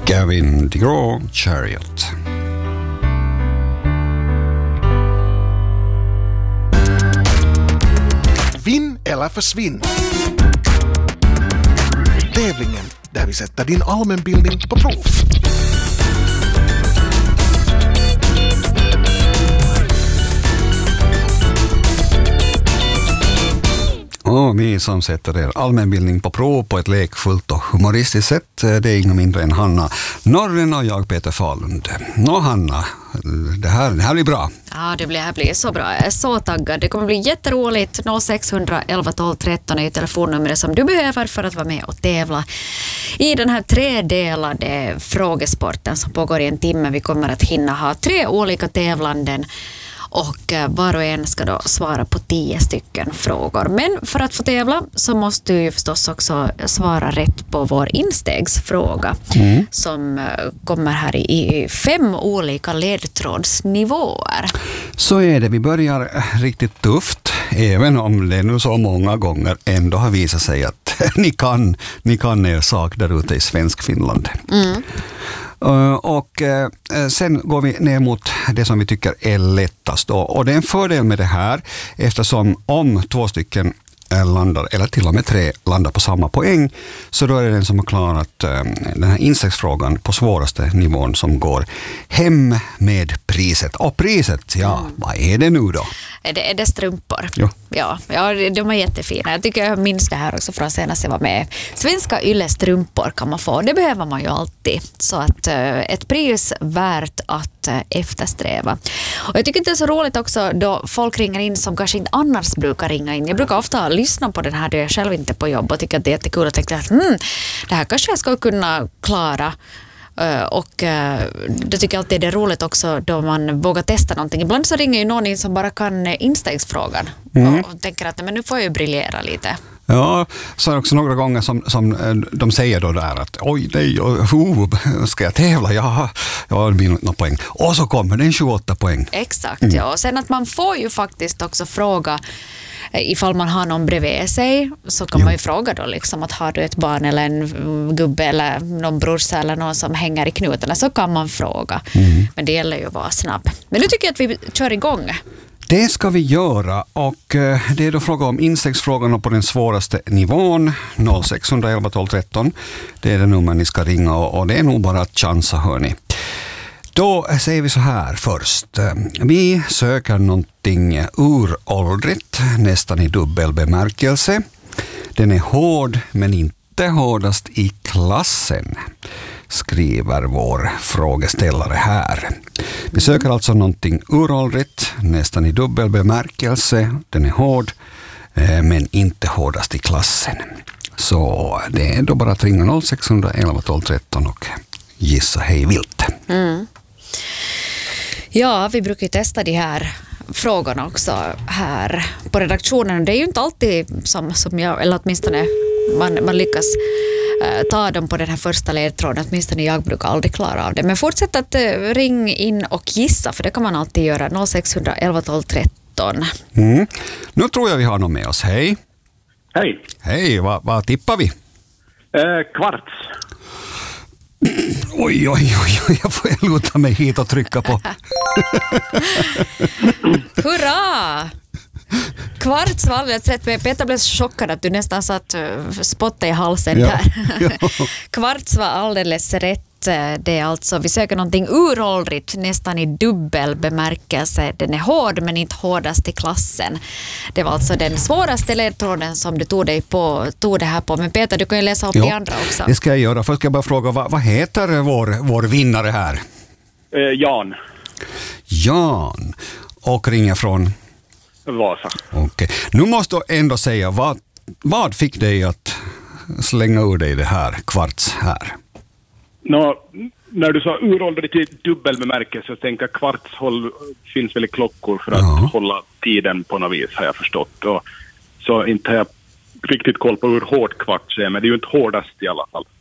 Gavin DeGraw, Chariot. Vinn eller försvinn. Tävlingen där vi sätter din allmänbildning på prov. Och vi som sätter er allmänbildning på prov på ett lekfullt och humoristiskt sätt, det är ingen mindre än Hanna Norren och jag Peter Falund. Hanna, det här blir bra. Ja, det blir så bra. Jag är så taggad. Det kommer bli jätteroligt. 0611 12 13 är telefonnumret som du behöver för att vara med och tävla i den här tredelade frågesporten som pågår i en timme. Vi kommer att hinna ha 3 olika tävlanden. Och var och en ska då svara på 10 stycken frågor. Men för att få tävla så måste du ju förstås också svara rätt på vår instegsfråga som kommer här i 5 olika ledtrådsnivåer. Så är det. Vi börjar riktigt tufft, även om det nu så många gånger ändå har visat sig att ni kan er sak där ute i Svenskfinland. Och sen går vi ner mot det som vi tycker är lättast då. Och det är en fördel med det här eftersom om 2 stycken landar, eller till och med 3 landar på samma poäng, så då är det den som har klarat den här insektsfrågan på svåraste nivån som går hem med priset. Och priset, vad är det nu då? Är det strumpor? Ja, de är jättefina. Jag tycker jag minns det här också från senast jag var med. Svenska yllestrumpor kan man få. Det behöver man ju alltid. Så att ett pris värt att eftersträva. Och jag tycker det är så roligt också då folk ringer in som kanske inte annars brukar ringa in. Jag brukar ofta lyssna på den här då jag själv inte är på jobb och tycker att det är jättekul och tänkte att det här kanske jag ska kunna klara. Och det tycker jag alltid är roligt också då man vågar testa någonting. Ibland så ringer ju någon in som bara kan instegsfrågan och tänker att men nu får jag ju briljera lite. Ja, så är det också några gånger som de säger då där att oj, nej, ska jag tävla? Ja, jag har några poäng. Och så kommer det en 28 poäng. Exakt, ja. Och sen att man får ju faktiskt också fråga ifall man har någon bredvid sig så kan man ju fråga då liksom att har du ett barn eller en gubbe eller någon brorsa eller någon som hänger i knutarna så kan man fråga. Men det gäller ju att vara snabb. Men nu tycker jag att vi kör igång. Det ska vi göra och det är då fråga om insektsfrågorna på den svåraste nivån 0611 12 13. Det är det nummer ni ska ringa och det är nog bara att chansa hörni. Då säger vi så här först. Vi söker någonting uråldrigt, nästan i dubbel bemärkelse. Den är hård men inte hårdast i klassen, skriver vår frågeställare här. Vi söker alltså någonting uråldrigt, nästan i dubbel bemärkelse. Den är hård men inte hårdast i klassen. Så det är då bara att ringa 0611 12 13 och gissa hej vilt. Ja, vi brukar ju testa de här frågorna också här på redaktionen. Det är ju inte alltid som jag, eller åtminstone man lyckas ta dem på den här första ledtråden. Åtminstone jag brukar aldrig klara av det. Men fortsätt att ring in och gissa, för det kan man alltid göra. 0611 12 13. Nu tror jag vi har någon med oss. Hej. Hej. Hej, vad tippar vi? Kvarts. Oj, jag får låta mig hit och trycka på. Hurra! Kvarts var alldeles rätt. Peter blev chockad att du nästan satt spotta i halsen där. Ja. Kvarts var alldeles rätt. Det är alltså, vi söker någonting uråldrigt, nästan i dubbel bemärkelse. Den är hård men inte hårdast i klassen. Det var alltså den svåraste ledtråden som du tog det här på. Men Peter, du kan ju läsa upp de andra också. Det ska jag göra. Först ska jag bara fråga, vad heter vår vinnare här? Jan. Jan. Och ringer från? Vasa. Okej. Nu måste jag ändå säga, vad fick dig att slänga ur dig det här kvarts här? När du sa uråldrig till dubbelbemärkelse så tänkte jag kvartshåll finns väl i klockor för att hålla tiden på något vis har jag förstått. Och så inte har jag riktigt koll på hur hård kvarts är, men det är ju inte hårdast i alla fall.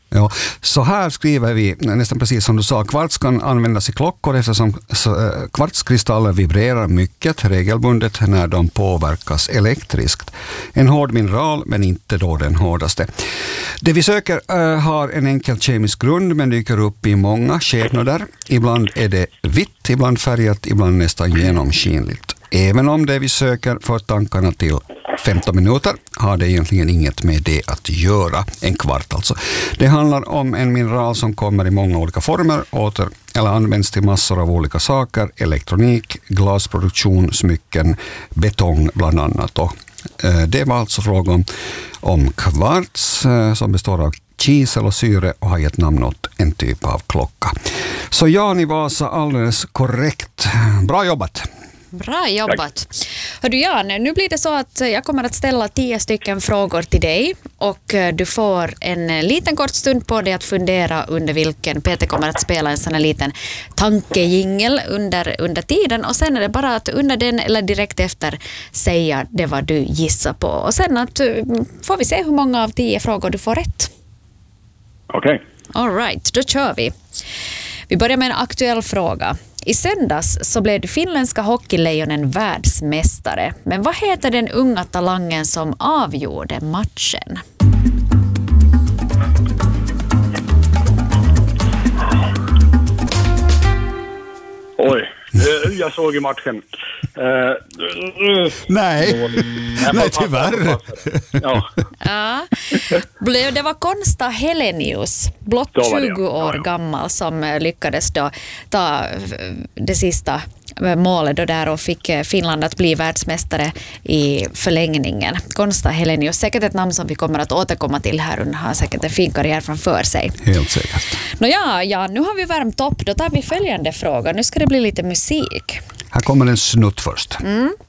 Ja, så här skriver vi, nästan precis som du sa, kvarts kan användas i klockor eftersom kvartskristaller vibrerar mycket regelbundet när de påverkas elektriskt. En hård mineral, men inte då den hårdaste. Det vi söker har en enkel kemisk grund men dyker upp i många skepnader. Ibland är det vitt, ibland färgat, ibland nästan genomskinligt. Även om det vi söker för tankarna till 15 minuter har det egentligen inget med det att göra, en kvart alltså. Det handlar om en mineral som kommer i många olika former, eller används till massor av olika saker, elektronik, glasproduktion, smycken, betong bland annat. Och, det var alltså frågan om kvarts som består av kisel och syre och har gett namn åt en typ av klocka. Så Jan i Vasa, alldeles korrekt. Bra jobbat! Bra jobbat. Hör du Jan, nu blir det så att jag kommer att ställa 10 stycken frågor till dig och du får en liten kort stund på dig att fundera under vilken Peter kommer att spela en sån här liten tankejingel under tiden och sen är det bara att under den eller direkt efter säga det vad du gissar på och sen att får vi se hur många av 10 frågor du får rätt. Okej. All right, då kör vi. Vi börjar med en aktuell fråga. I söndags så blev de finländska hockeylejonen världsmästare. Men vad heter den unga talangen som avgjorde matchen? Oj, jag såg i matchen. Nej, tyvärr. Ja. Ja, det var Konsta Helenius, blott 20 år gammal, som lyckades då ta det sista målet då där och fick Finland att bli världsmästare i förlängningen. Konsta Helenius, säkert ett namn som vi kommer att återkomma till här. Hon har säkert en fin karriär framför sig. Helt säkert. Ja, nu har vi värmt upp. Då tar vi följande fråga. Nu ska det bli lite musik. Här kommer en snutt först.